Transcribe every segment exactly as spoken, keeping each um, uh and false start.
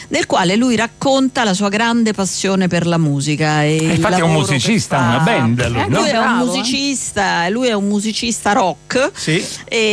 nel quale lui racconta la sua grande passione per la musica. E eh, infatti è un musicista, una band. Lui, eh, no? lui è Bravo, un musicista, lui è un musicista rock, sì.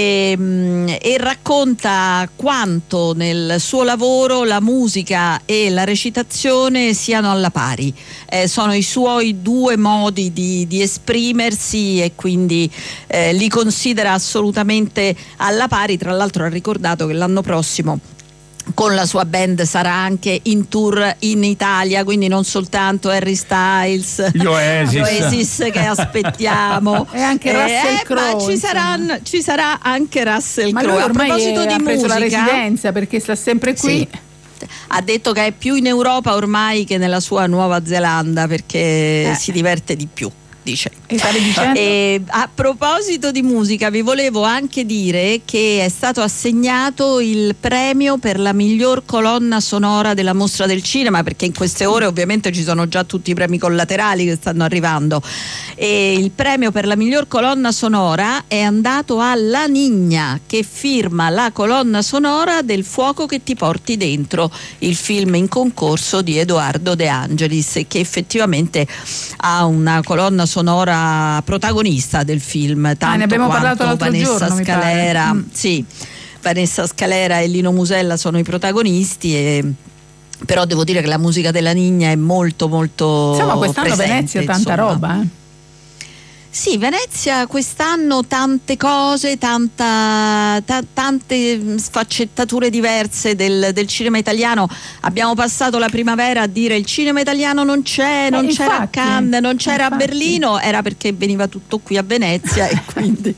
e, e racconta quanto nel suo lavoro la musica e la recitazione siano alla pari. Eh, sono i suoi due modi di, di esprimersi, e quindi eh, li considera assolutamente alla pari. Tra l'altro ha ricordato che l'anno prossimo con la sua band sarà anche in tour in Italia, quindi non soltanto Harry Styles, gli Oasis, gli Oasis che aspettiamo, e anche Russell eh, Crowe, ma ci, saranno, ci sarà anche Russell ma Crowe. lui ormai a proposito è, di ha preso musica, la residenza perché sta sempre qui. Sì. Ha detto che è più in Europa ormai che nella sua Nuova Zelanda, perché eh. si diverte di più, dice. E stavi dicendo? E a proposito di musica, vi volevo anche dire che è stato assegnato il premio per la miglior colonna sonora della Mostra del Cinema, perché in queste ore ovviamente ci sono già tutti i premi collaterali che stanno arrivando, e il premio per la miglior colonna sonora è andato a La Niña, che firma la colonna sonora del Fuoco che ti porti dentro, il film in concorso di Edoardo De Angelis, che effettivamente ha una colonna sonora protagonista del film, tanto ah, ne abbiamo quanto parlato l'altro Vanessa giorno, Scalera. Mm. Sì, Vanessa Scalera e Lino Musella sono i protagonisti, e però devo dire che la musica della Niña è molto molto insomma quest'anno presente, Venezia tanta insomma. roba, eh? Sì, Venezia quest'anno tante cose, tanta, ta, tante sfaccettature diverse del, del cinema italiano. Abbiamo passato la primavera a dire il cinema italiano non c'è, non eh, c'era infatti, a Cannes, non c'era infatti. a Berlino, era perché veniva tutto qui a Venezia e quindi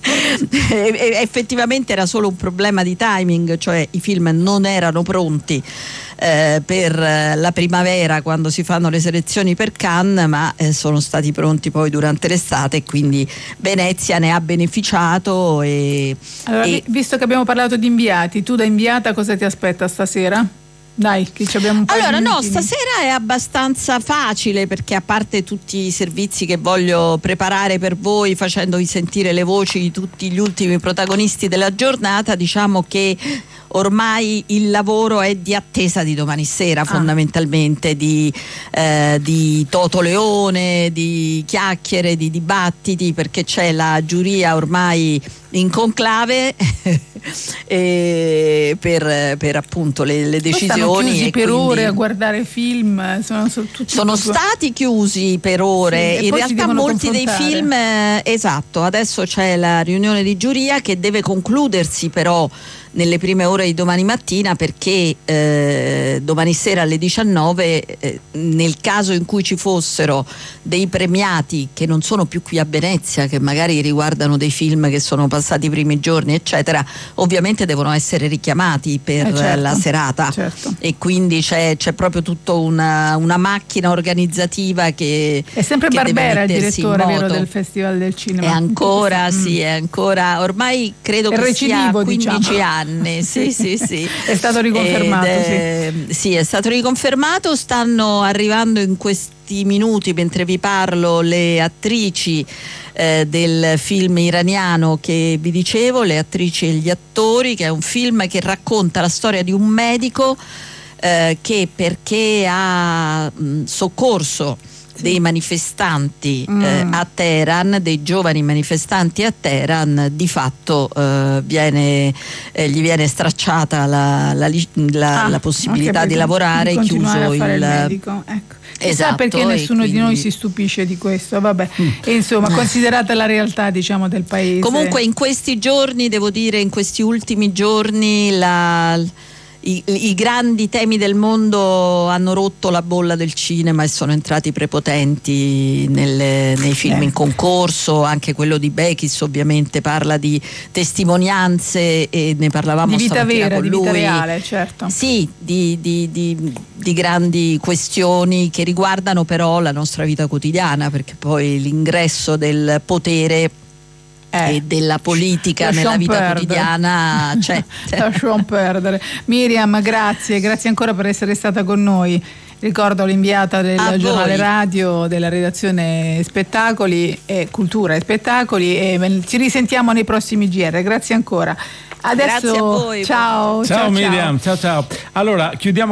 e, effettivamente era solo un problema di timing, cioè i film non erano pronti eh, per la primavera quando si fanno le selezioni per Cannes, ma eh, sono stati pronti poi durante l'estate, e quindi Venezia ne ha beneficiato. E, allora, e visto che abbiamo parlato di inviati, tu da inviata cosa ti aspetta stasera? Dai, che ci abbiamo un po' allora di no, minutini. stasera è abbastanza facile, perché a parte tutti i servizi che voglio preparare per voi, facendovi sentire le voci di tutti gli ultimi protagonisti della giornata, diciamo che ormai il lavoro è di attesa di domani sera, ah. fondamentalmente di, eh, di Toto Leone, di chiacchiere, di dibattiti, perché c'è la giuria ormai in conclave e per, per appunto le, le decisioni. Sono chiusi e per quindi ore a guardare film, sono, sono, tutti sono proprio... stati chiusi per ore, sì, in realtà molti dei film, eh, esatto, adesso c'è la riunione di giuria che deve concludersi però nelle prime ore di domani mattina, perché eh, domani sera alle diciannove, eh, nel caso in cui ci fossero dei premiati che non sono più qui a Venezia, che magari riguardano dei film che sono passati i primi giorni eccetera, ovviamente devono essere richiamati per eh certo, la serata, certo. E quindi c'è, c'è proprio tutta una, una macchina organizzativa che è sempre che Barbera deve il direttore, vero, del Festival del Cinema. È ancora, sì, è ancora, ormai credo è che recidivo, sia quindici diciamo. anni, sì, sì, sì. È stato riconfermato, è, sì. Sì, è stato riconfermato. Stanno arrivando in questi minuti, mentre vi parlo, le attrici eh, del film iraniano che vi dicevo, le attrici e gli attori, che è un film che racconta la storia di un medico eh, che, perché ha mh, soccorso dei manifestanti mm. eh, a Teheran, dei giovani manifestanti a Teheran, di fatto eh, viene, eh, gli viene stracciata la, la, la, ah, la possibilità okay, di lavorare, di chiuso a fare il, il medico, ecco. Chissà esatto, perché nessuno quindi... di noi si stupisce di questo, vabbè. Mm. E insomma, considerata la realtà, diciamo, del paese. Comunque in questi giorni, devo dire, in questi ultimi giorni la I, i grandi temi del mondo hanno rotto la bolla del cinema e sono entrati prepotenti nelle, nei film eh. in concorso. Anche quello di Bechis ovviamente parla di testimonianze, e ne parlavamo di vita stamattina vera, con di lui. vita reale, certo. Sì, di, di, di, di grandi questioni che riguardano però la nostra vita quotidiana, perché poi l'ingresso del potere Eh, e della politica nella vita perdere. quotidiana c'è. Lasciamo perdere. Miriam, grazie, grazie ancora per essere stata con noi. Ricordo l'inviata del A giornale voi. radio della redazione Spettacoli e Cultura e Spettacoli, e ci risentiamo nei prossimi G R. Grazie ancora. Adesso Grazie a voi. ciao, Ciao, ciao Miriam, ciao ciao. Allora chiudiamo